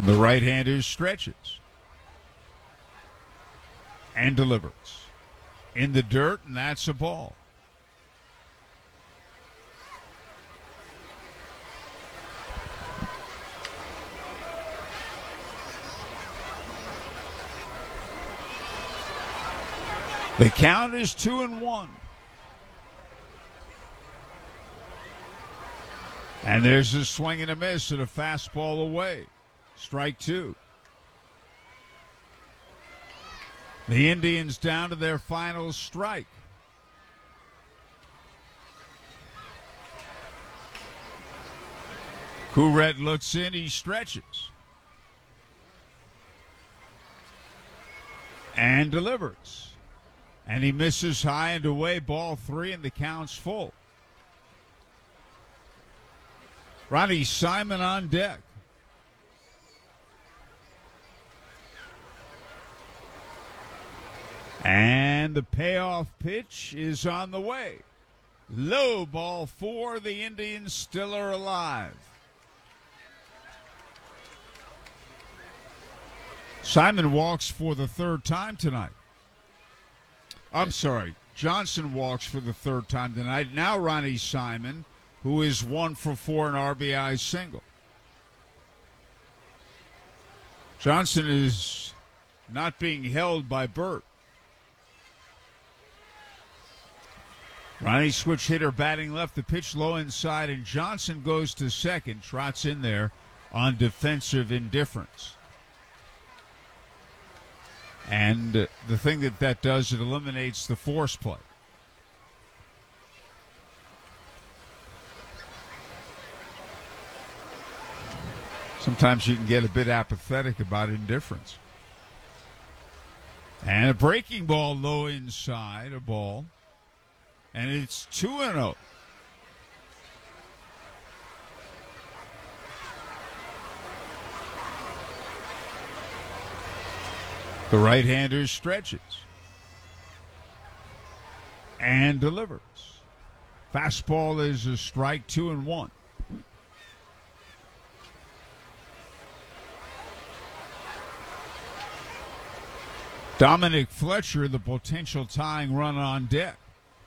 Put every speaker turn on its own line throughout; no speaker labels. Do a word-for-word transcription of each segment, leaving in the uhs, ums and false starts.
The right-hander stretches and delivers. In the dirt, and that's a ball. The count is two and one. And there's a swing and a miss and a fastball away. Strike two. The Indians down to their final strike. Couret looks in, he stretches. And delivers. And he misses high and away, ball three, and the count's full. Ronnie Simon on deck. And the payoff pitch is on the way. Low, ball four. The Indians still are alive. Simon walks for the third time tonight. I'm sorry. Johnson walks for the third time tonight. Now Ronnie Simon, who is one for four in R B I single. Johnson is not being held by Burt. Ronnie switch hitter batting left, the pitch low inside, and Johnson goes to second, trots in there on defensive indifference. And uh, the thing that that does, it eliminates the force play. Sometimes you can get a bit apathetic about indifference. And a breaking ball low inside, a ball. And it's two and oh. The right-hander stretches and delivers. Fastball is a strike, two and one. Dominic Fletcher, the potential tying run on deck.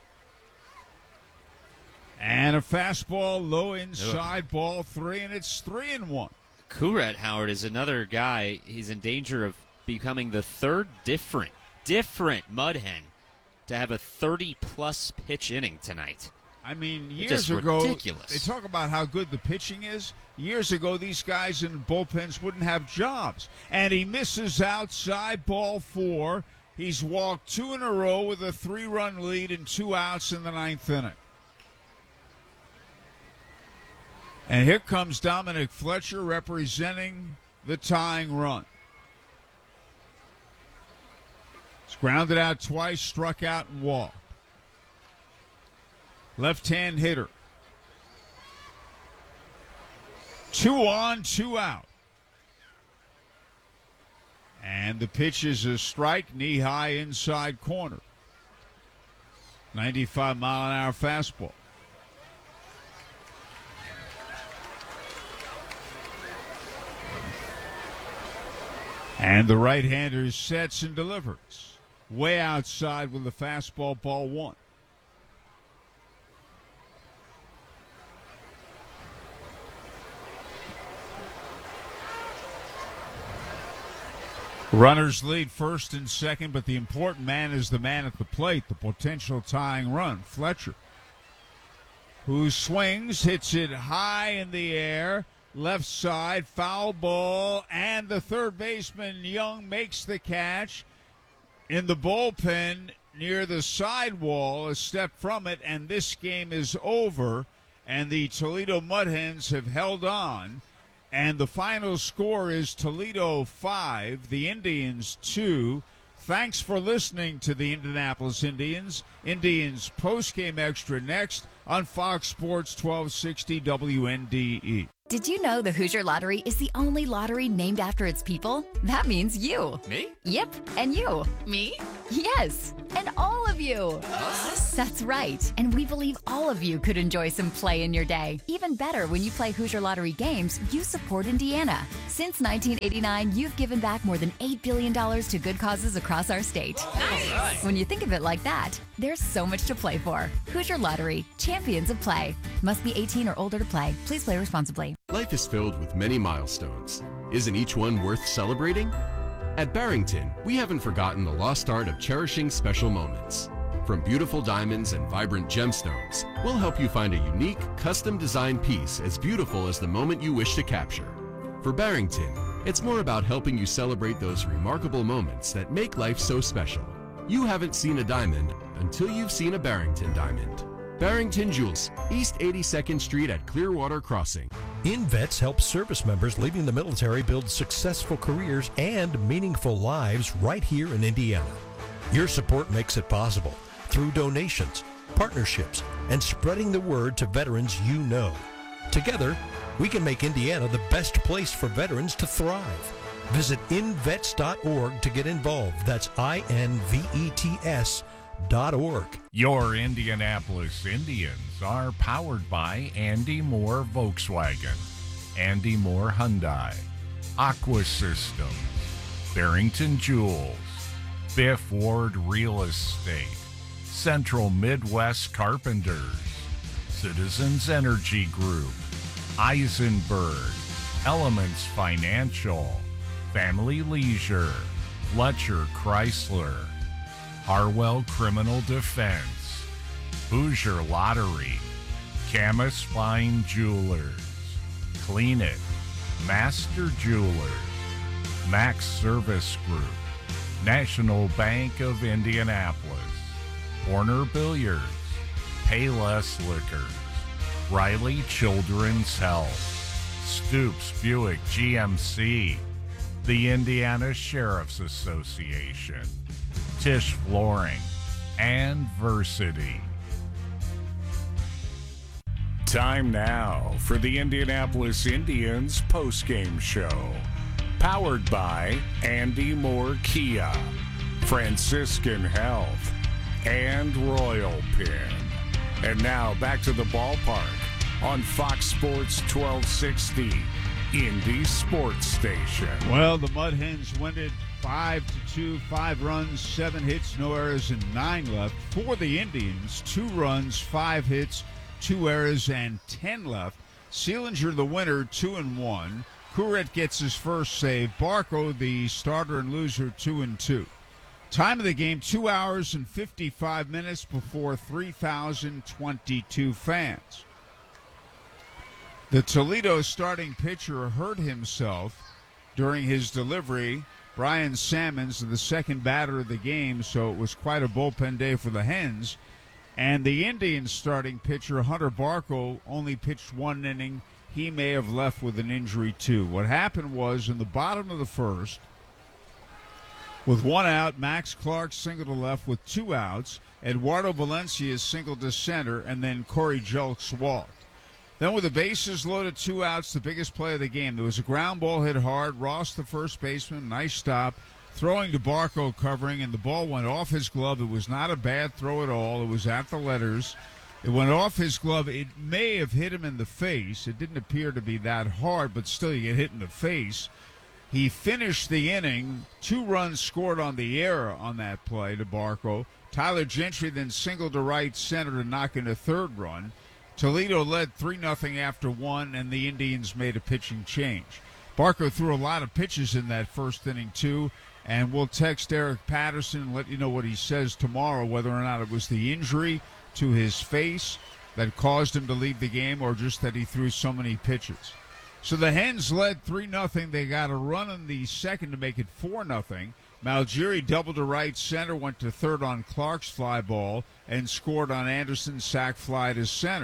And a fastball low inside, Ugh. Ball three, and it's three and one.
Couret, Howard, is another guy. He's in danger of becoming the third different, different Mud Hen to have a thirty-plus pitch inning tonight.
I mean, years
Just
ago,
ridiculous.
They talk about how good the pitching is. Years ago, these guys in bullpens wouldn't have jobs. And he misses outside, ball four. He's walked two in a row with a three-run lead and two outs in the ninth inning. And here comes Dominic Fletcher representing the tying run. He's grounded out twice, struck out, and walked. Left-hand hitter. Two on, two out. And the pitch is a strike, knee-high inside corner. ninety-five mile an hour fastball. And the right-hander sets and delivers. Way outside with the fastball, ball one. Runners lead first and second, but the important man is the man at the plate, the potential tying run, Fletcher, who swings, hits it high in the air. Left side, foul ball, and the third baseman, Young, makes the catch in the bullpen near the sidewall, a step from it, and this game is over, and the Toledo Mud Hens have held on, and the final score is Toledo five, the Indians two. Thanks for listening to the Indianapolis Indians. Indians postgame extra next on Fox Sports twelve sixty W N D E.
Did you know the Hoosier Lottery is the only lottery named after its people? That means you.
Me?
Yep, and you.
Me?
Yes, and all of you. That's right. And we believe all of you could enjoy some play in your day. Even better, when you play Hoosier Lottery games, you support Indiana. Since nineteen eighty-nine, you've given back more than eight billion dollars to good causes across our state. Nice. When you think of it like that, there's so much to play for. Hoosier Lottery, champions of play. Must be eighteen or older to play. Please play responsibly.
Life is filled with many milestones. Isn't each one worth celebrating? At Barrington, we haven't forgotten the lost art of cherishing special moments. From beautiful diamonds and vibrant gemstones, we'll help you find a unique, custom-designed piece as beautiful as the moment you wish to capture. For Barrington, it's more about helping you celebrate those remarkable moments that make life so special. You haven't seen a diamond until you've seen a Barrington diamond. Barrington Jewels, East eighty-second Street at Clearwater Crossing.
InVets helps service members leaving the military build successful careers and meaningful lives right here in Indiana. Your support makes it possible through donations, partnerships, and spreading the word to veterans you know. Together, we can make Indiana the best place for veterans to thrive. Visit invets dot org to get involved. That's I N V E T S dot org.
Your Indianapolis Indians are powered by Andy Moore Volkswagen, Andy Moore Hyundai, Aqua Systems, Barrington Jewels, Fifth Ward Real Estate, Central Midwest Carpenters, Citizens Energy Group, Eisenberg, Elements Financial, Family Leisure, Fletcher Chrysler, Harwell Criminal Defense, Hoosier Lottery, Camus Fine Jewelers, Clean It, Master Jewelers, Max Service Group, National Bank of Indianapolis, Horner Billiards, Payless Liquors, Riley Children's Health, Stoops Buick G M C, the Indiana Sheriff's Association, Tisch Flooring, and Versity. Time now for the Indianapolis Indians postgame show. Powered by Andy Moore Kia, Franciscan Health, and Royal Pin. And now back to the ballpark on Fox Sports twelve sixty, Indy Sports Station.
Well, the Mud Hens win it five to two, five runs, seven hits, no errors, and nine left. For the Indians, two runs, five hits, two errors, and ten left. Seelinger, the winner, two and one. Couret gets his first save. Barco, the starter and loser, two and two. Time of the game, two hours and fifty-five minutes before three thousand twenty-two fans. The Toledo starting pitcher hurt himself during his delivery. Brian Sammons, the second batter of the game, so it was quite a bullpen day for the Hens. And the Indians starting pitcher, Hunter Barco, only pitched one inning. He may have left with an injury, too. What happened was, in the bottom of the first, with one out, Max Clark singled to left with two outs. Eduardo Valencia singled to center, and then Corey Jelks walked. Then with the bases loaded, two outs, the biggest play of the game. There was a ground ball hit hard. Ross, the first baseman, nice stop. Throwing to Barco, covering, and the ball went off his glove. It was not a bad throw at all. It was at the letters. It went off his glove. It may have hit him in the face. It didn't appear to be that hard, but still you get hit in the face. He finished the inning. Two runs scored on the error on that play to Barco. Tyler Gentry then singled to right center to knock in a third run. Toledo led three nothing after one, and the Indians made a pitching change. Barco threw a lot of pitches in that first inning, too, and we'll text Eric Patterson and let you know what he says tomorrow, whether or not it was the injury to his face that caused him to leave the game or just that he threw so many pitches. So the Hens led three nothing. They got a run in the second to make it four nothing. Malgeri doubled to right center, went to third on Clark's fly ball, and scored on Anderson's sac fly to center.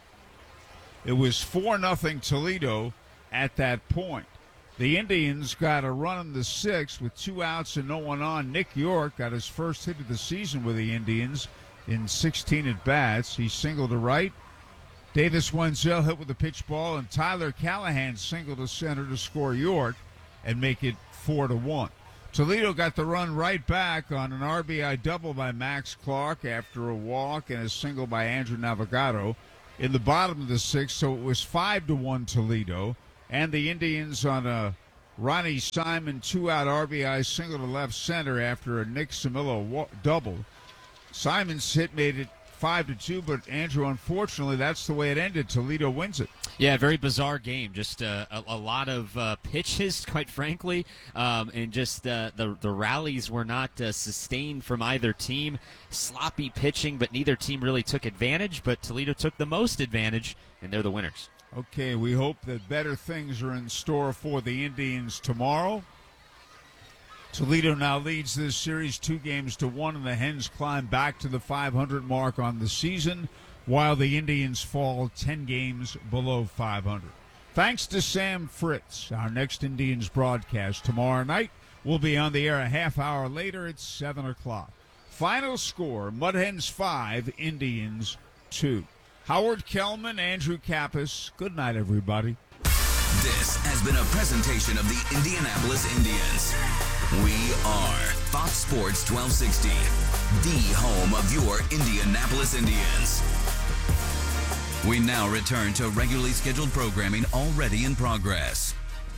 It was four nothing Toledo at that point. The Indians got a run in the sixth with two outs and no one on. Nick York got his first hit of the season with the Indians in sixteen at-bats. He singled to right. Davis Wenzel hit with a pitch ball, and Tyler Callahan singled to center to score York and make it four to one. Toledo got the run right back on an R B I double by Max Clark after a walk and a single by Andrew Navigato in the bottom of the sixth, so it was five to one Toledo. And the Indians on a Ronnie Simon two-out R B I single to left center after a Nick Samillo wa- double. Simon's hit made it five to two, but Andrew, unfortunately, that's the way it ended. Toledo wins it.
Yeah, very bizarre game. Just uh, a, a lot of uh, pitches, quite frankly, um, and just uh, the the rallies were not uh, sustained from either team. Sloppy pitching, but neither team really took advantage. But Toledo took the most advantage, and they're the winners.
Okay, we hope that better things are in store for the Indians tomorrow. Toledo now leads this series two games to one, and the Hens climb back to the five hundred mark on the season, while the Indians fall ten games below five hundred. Thanks to Sam Fritz. Our next Indians broadcast tomorrow night will be on the air a half hour later at seven o'clock. Final score, Mud Hens five, Indians two. Howard Kellman, Andrew Kappas. Good night, everybody.
This has been a presentation of the Indianapolis Indians. We are Fox Sports twelve sixty, the home of your Indianapolis Indians. We now return to regularly scheduled programming already in progress.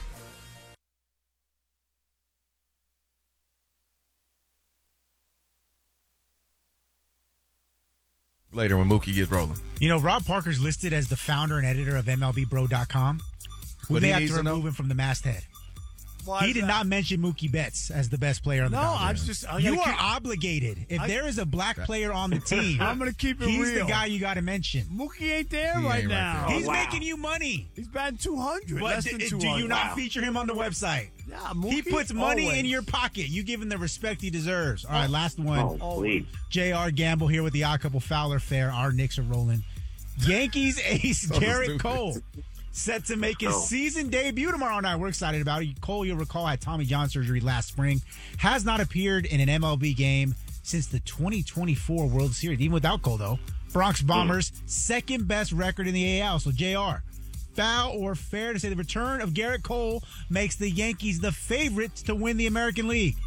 Later when Mookie gets rolling.
You know, Rob Parker's listed as the founder and editor of M L B Bro dot com. We
But
may
he
have
needs
to
to
remove
know.
him from the masthead.
Why
He
is
did
that?
not mention Mookie Betts as the best player on the
No,
Dodgers.
I'm just. I
You
gotta
are
keep,
obligated. If
I-
there is a black player on the team,
I'm gonna keep it
he's
real.
the guy you got to mention.
Mookie ain't there
He
right
ain't right
now.
there.
He's
wow.
making you money.
He's batting two hundred.
But
Less
d-
than
do
two
you
hundred.
not
Wow.
feature him on the website?
Yeah, Mookie,
He puts money
always.
in your pocket. You give him the respect he deserves. All right, last one.
Oh, please.
J R Gamble here with the Odd Couple Fowler Fair. Our Knicks are rolling. Yankees ace Garrett
stupid.
Cole set to make his
Oh.
season debut tomorrow night. We're excited about it. Cole, you'll recall, had Tommy John surgery last spring. Has not appeared in an M L B game since the twenty twenty-four World Series. Even without Cole, though. Bronx Bombers, second best record in the A L. So, J R, foul or fair to say the return of Garrett Cole makes the Yankees the favorites to win the American League?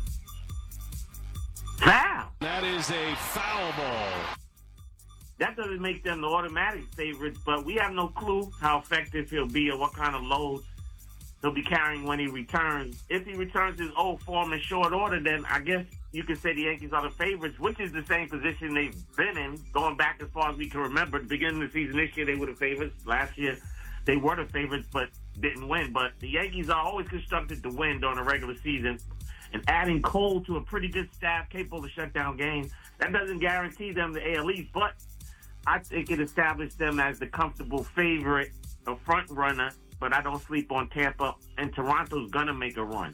Foul.
That is a foul ball.
That doesn't make them the automatic favorites, but we have no clue how effective he'll be or what kind of load he'll be carrying when he returns. If he returns his old form in short order, then I guess you could say the Yankees are the favorites, which is the same position they've been in, going back as far as we can remember. At the beginning of the season this year, they were the favorites. Last year, they were the favorites, but didn't win. But the Yankees are always constructed to win during the regular season. And adding Cole to a pretty good staff capable of shut down games, that doesn't guarantee them the A L East, but I think it established them as the comfortable favorite, a front runner, but I don't sleep on Tampa, and Toronto's going to make a run.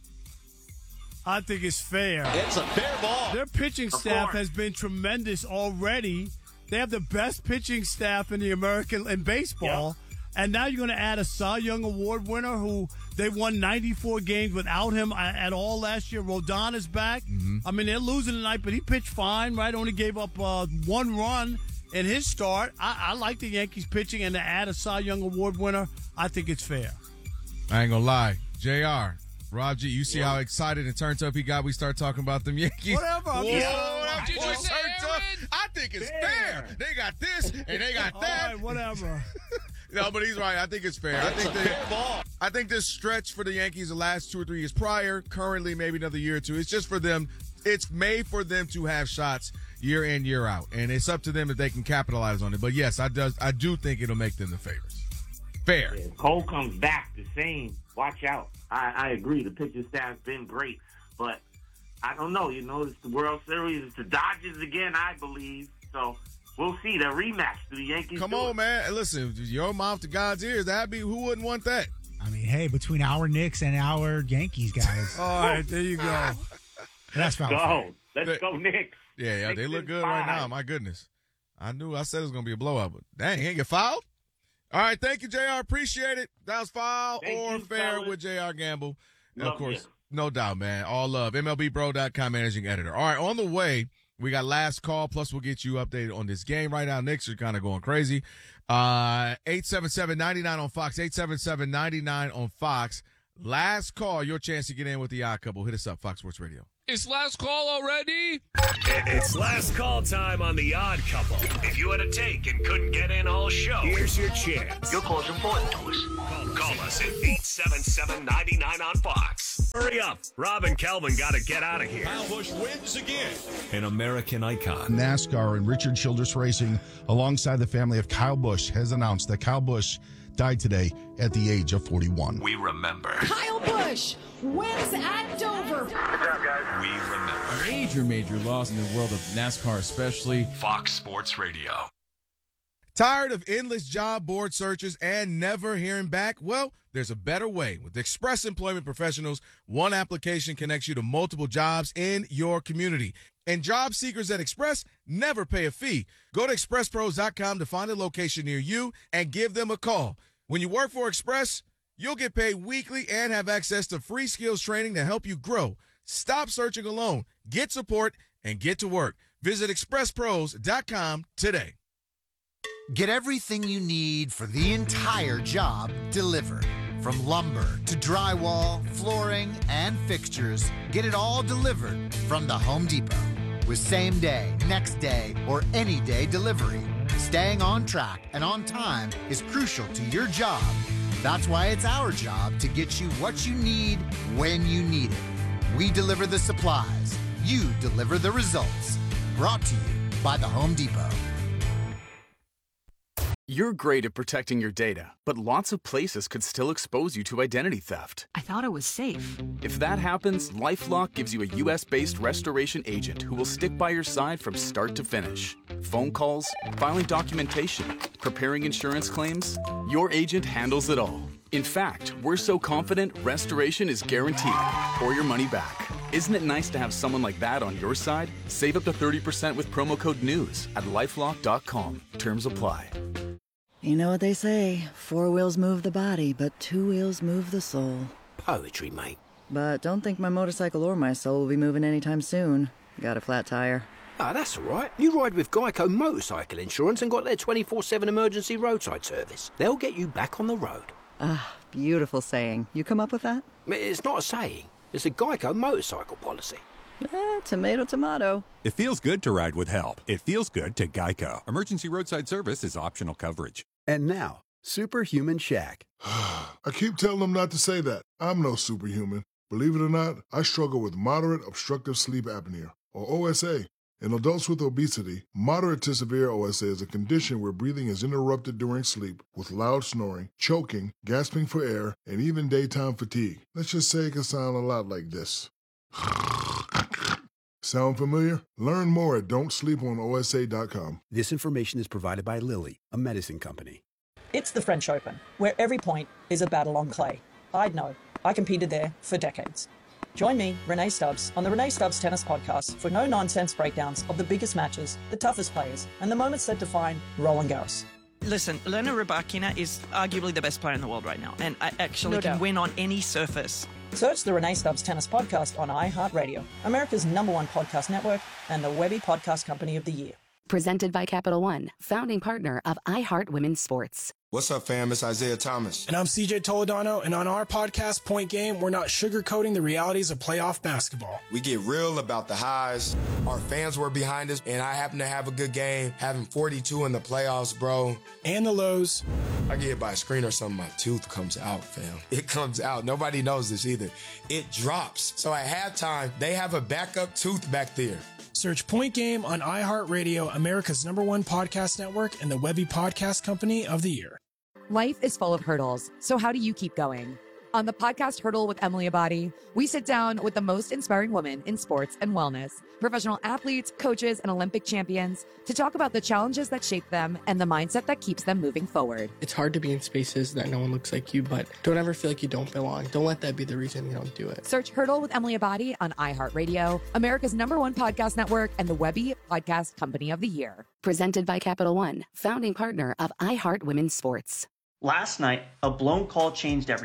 I think it's fair.
It's a fair ball.
Their pitching
Of
staff
course.
has been tremendous already. They have the best pitching staff in the American in baseball. And now you're going to add a Cy Young Award winner who they won ninety-four games without him at all last year. Rodon is back. I mean, they're losing tonight, but he pitched fine, right? Only gave up uh, one run in his start. I, I like the Yankees pitching, and to add a Cy Young Award winner, I think it's fair.
I ain't gonna lie. J R, Rob G, you see how excited and turned up he got? We start talking about them Yankees.
Whatever. I'm
Whoa,
just-
Rob G
Whoa.
just turned up. I think it's fair. They got this and they got
All
that.
right, whatever.
No, but he's right. I think it's fair. I think that, I think this stretch for the Yankees the last two or three years prior, currently maybe another year or two, it's just for them. It's made for them to have shots year in, year out. And it's up to them if they can capitalize on it. But, yes, I, does, I do think it'll make them the favorites. Fair.
If Cole comes back the same, watch out. I, I agree. The pitching staff's been great, but I don't know. You know, it's the World Series. It's the Dodgers again, I believe. So we'll see. The rematch. Do the Yankees
Come
do
on,
it?
man. Listen, your mouth to God's ears. That'd be, who wouldn't want that?
I mean, hey, between our Knicks and our Yankees, guys.
All right, there you go.
That's foul.
Go. Let's go, Knicks.
Yeah, yeah,
Knicks
they look
in
good right
five.
now. My goodness. I knew I said it was going to be a blowout, but dang, he ain't get fouled? All right, thank you, J R. Appreciate it. That was foul
Thank
or
you,
fair
fellas.
with J R Gamble. And
Love
of course,
you.
no doubt, man. All love. M L B Bro dot com managing editor. All right, on the way, we got last call, plus we'll get you updated on this game right now. Knicks are kind of going crazy. Uh, eight seven seven, nine nine on Fox, eight seven seven, nine nine on Fox. Last call, your chance to get in with the Odd Couple. Hit us up, Fox Sports Radio.
It's last call already?
It's last call time on The Odd Couple. If you had a take and couldn't get in all show, here's your chance.
Your call's important to us.
Call, call us at eight seven seven, nine nine on Fox. Hurry up. Rob and Kelvin got to get out of here.
Kyle Busch wins again.
An American icon.
NASCAR and Richard Childress Racing, alongside the family of Kyle Busch, has announced that Kyle Busch died today at the age of forty-one.
We remember.
Kyle Busch wins at Dover.
Good job, guys. We remember.
Major, major loss in the world of NASCAR, especially.
Fox Sports Radio.
Tired of endless job board searches and never hearing back? Well, there's a better way. With Express Employment Professionals, one application connects you to multiple jobs in your community. And job seekers at Express never pay a fee. Go to express pros dot com to find a location near you and give them a call. When you work for Express, you'll get paid weekly and have access to free skills training to help you grow. Stop searching alone. Get support and get to work. Visit express pros dot com today.
Get everything you need for the entire job delivered. From lumber to drywall, flooring, and fixtures, get it all delivered from the Home Depot. With same day, next day, or any day delivery, staying on track and on time is crucial to your job. That's why it's our job to get you what you need when you need it. We deliver the supplies. You deliver the results. Brought to you by the Home Depot.
You're great at protecting your data, but lots of places could still expose you to identity theft.
I thought it was safe.
If that happens, LifeLock gives you a U S-based restoration agent who will stick by your side from start to finish. Phone calls, filing documentation, preparing insurance claims, your agent handles it all. In fact, we're so confident restoration is guaranteed or your money back. Isn't it nice to have someone like that on your side? Save up to thirty percent with promo code NEWS at lifelock dot com. Terms apply.
You know what they say, four wheels move the body, but two wheels move the soul.
Poetry, mate.
But don't think my motorcycle or my soul will be moving anytime soon. Got a flat tire.
Ah, that's all right. You ride with Geico Motorcycle Insurance and got their twenty-four seven emergency roadside service. They'll get you back on the road.
Ah, beautiful saying. You come up with that?
It's not a saying. It's a Geico motorcycle policy.
Eh, tomato, tomato.
It feels good to ride with help. It feels good to Geico. Emergency roadside service is optional coverage.
And now, Superhuman Shaq.
I keep telling them not to say that. I'm no superhuman. Believe it or not, I struggle with moderate obstructive sleep apnea, or O S A. In adults with obesity, moderate to severe O S A is a condition where breathing is interrupted during sleep with loud snoring, choking, gasping for air, and even daytime fatigue. Let's just say it can sound a lot like this. Sound familiar? Learn more at don't sleep on O S A dot com.
This information is provided by Lilly, a medicine company.
It's the French Open, where every point is a battle on clay. I'd know. I competed there for decades. Join me, Renee Stubbs, on the Renee Stubbs Tennis Podcast for no-nonsense breakdowns of the biggest matches, the toughest players, and the moments that define Roland Garros.
Listen, Elena Rybakina is arguably the best player in the world right now, and I actually
No
can
doubt.
win on any surface.
Search the Renee Stubbs Tennis Podcast on iHeartRadio, America's number one podcast network, and the Webby Podcast Company of the Year.
Presented by Capital One, founding partner of iHeart Women's Sports.
What's up, fam? It's Isaiah Thomas.
And I'm C J Toledano, and on our podcast, Point Game, we're not sugarcoating the realities of playoff basketball.
We get real about the highs. Our fans were behind us, and I happen to have a good game, having forty-two in the playoffs, bro.
And the lows.
I get hit by a screen or something, my tooth comes out, fam. It comes out. Nobody knows this either. It drops. So at halftime, they have a backup tooth back there.
Search Point Game on iHeartRadio, America's number one podcast network, and the Webby Podcast Company of the Year.
Life is full of hurdles, so how do you keep going? On the podcast Hurdle with Emily Abadi, we sit down with the most inspiring women in sports and wellness, professional athletes, coaches, and Olympic champions to talk about the challenges that shape them and the mindset that keeps them moving forward.
It's hard to be in spaces that no one looks like you, but don't ever feel like you don't belong. Don't let that be the reason you don't do it.
Search Hurdle with Emily Abadi on iHeartRadio, America's number one podcast network, and the Webby Podcast Company of the Year.
Presented by Capital One, founding partner of iHeart Women's Sports.
Last night, a blown call changed everything.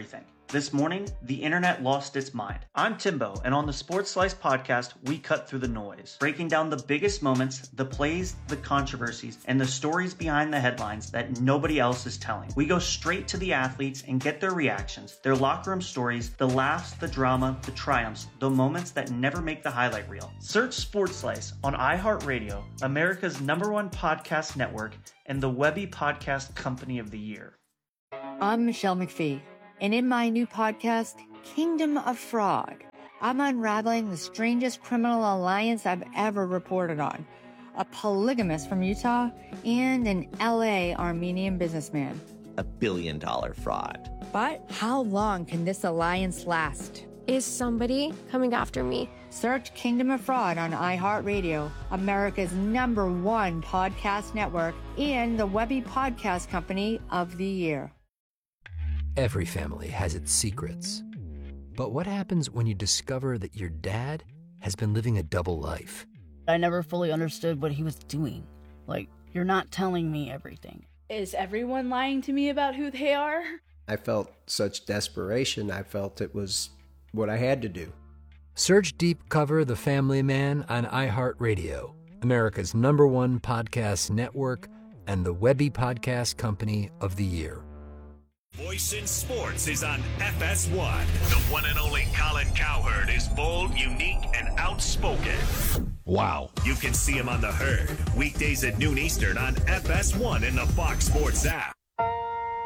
This morning, the internet lost its mind. I'm Timbo, and on the Sports Slice podcast, we cut through the noise, breaking down the biggest moments, the plays, the controversies, and the stories behind the headlines that nobody else is telling. We go straight to the athletes and get their reactions, their locker room stories, the laughs, the drama, the triumphs, the moments that never make the highlight reel. Search Sports Slice on iHeartRadio, America's number one podcast network, and the Webby Podcast Company of the Year.
I'm Michelle McPhee, and in my new podcast, Kingdom of Fraud, I'm unraveling the strangest criminal alliance I've ever reported on. A polygamist from Utah and an L A Armenian businessman.
A billion dollar fraud.
But how long can this alliance last?
Is somebody coming after me?
Search Kingdom of Fraud on iHeartRadio, America's number one podcast network, and the Webby Podcast Company of the Year.
Every family has its secrets. But what happens when you discover that your dad has been living a double life?
I never fully understood what he was doing. Like, you're not telling me everything.
Is everyone lying to me about who they are?
I felt such desperation. I felt it was what I had to do.
Search Deep Cover The Family Man on iHeartRadio, America's number one podcast network, and the Webby Podcast Company of the Year.
Voice in Sports is on F S one. The one and only Colin Cowherd is bold, unique, and outspoken.
Wow.
You can see him on The Herd, weekdays at noon Eastern on F S one in the Fox Sports app.